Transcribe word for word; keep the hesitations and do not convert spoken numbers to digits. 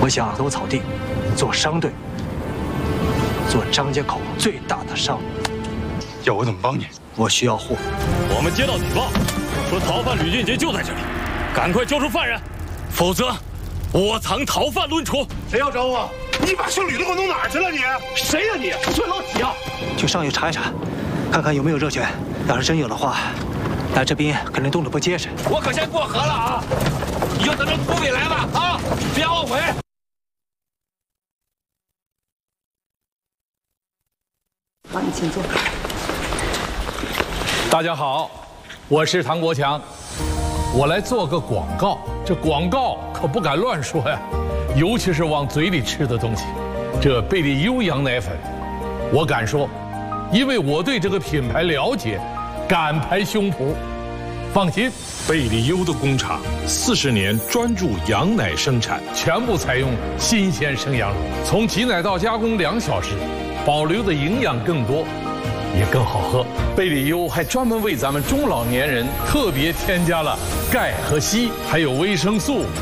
我想走草地，做商队，做张家口最大的商。 要我怎么帮你？ 我需要货。 我们接到举报，说逃犯吕俊杰就在这里，赶快交出犯人，否则窝藏逃犯论处。 谁要找我？你把姓吕的给我弄哪儿去了？你谁呀、啊？你算老几啊？ 去上游查一查，看看有没有热泉。要是真有的话，那这边肯定冻得不结实。 我可先过河了啊！你就等着土匪来吧啊！别后悔。 好，你请坐。 大家好，我是唐国强，我来做个广告。这广告可不敢乱说呀，尤其是往嘴里吃的东西。这贝利优羊奶粉，我敢说，因为我对这个品牌了解，敢拍胸脯。放心， 贝利优的工厂四十年专注羊奶生产， 全部采用新鲜生羊乳，从挤奶到加工两小时，保留的营养更多，也更好喝。贝利优还专门为咱们中老年人特别添加了钙和硒，还有维生素。